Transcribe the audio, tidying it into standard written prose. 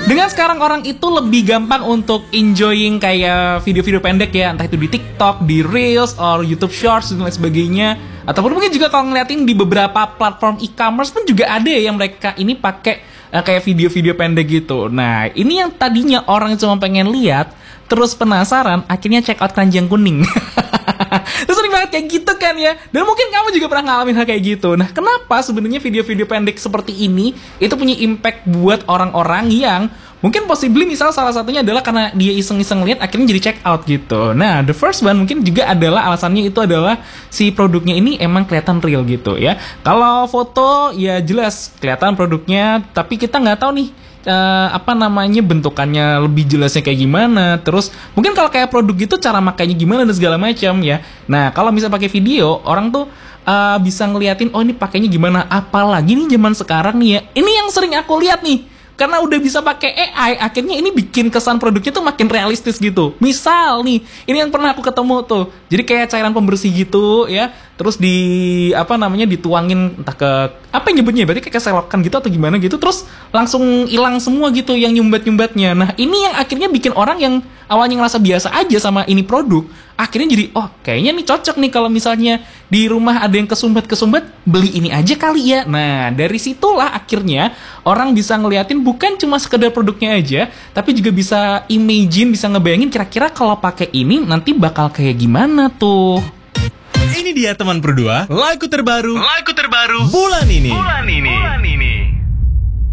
Dengan sekarang orang itu lebih gampang untuk enjoying kayak video-video pendek ya, entah itu di TikTok, di Reels, or YouTube Shorts dan lain sebagainya. Ataupun mungkin juga kalau ngeliatin di beberapa platform e-commerce pun juga ada ya yang mereka ini pakai kayak video-video pendek gitu. Nah, ini yang tadinya orang cuma pengen lihat, terus penasaran, akhirnya check out Keranjang Kuning. Terus sering banget kayak gitu kan ya. Dan mungkin kamu juga pernah ngalamin hal kayak gitu. Nah, kenapa sebenarnya video-video pendek seperti ini itu punya impact buat orang-orang yang mungkin possibly misal salah satunya adalah karena dia iseng-iseng lihat akhirnya jadi check out gitu. Nah, the first one mungkin juga adalah alasannya itu adalah si produknya ini emang kelihatan real gitu ya. Kalau foto ya jelas kelihatan produknya, tapi kita nggak tahu nih bentukannya lebih jelasnya kayak gimana. Terus mungkin kalau kayak produk gitu cara makainya gimana dan segala macam ya. Nah, kalau bisa pakai video, orang tuh bisa ngeliatin oh ini pakainya gimana. Apalagi nih zaman sekarang nih ya. Ini yang sering aku lihat nih. Karena udah bisa pakai AI, akhirnya ini bikin kesan produknya tuh makin realistis gitu. Misal nih, ini yang pernah aku ketemu tuh. Jadi kayak cairan pembersih gitu ya. Terus dituangin entah ke apa yang nyebutnya, berarti kayak selokan gitu atau gimana gitu. Terus langsung hilang semua gitu yang nyumbat-nyumbatnya. Nah, ini yang akhirnya bikin orang yang awalnya ngerasa biasa aja sama ini produk, akhirnya jadi oh kayaknya nih cocok nih kalau misalnya di rumah ada yang kesumbat-kesumbat, beli ini aja kali ya. Nah, dari situlah akhirnya orang bisa ngeliatin bukan cuma sekedar produknya aja, tapi juga bisa imagine, bisa ngebayangin kira-kira kalau pakai ini nanti bakal kayak gimana tuh. Ini dia teman berdua, lagu terbaru bulan ini.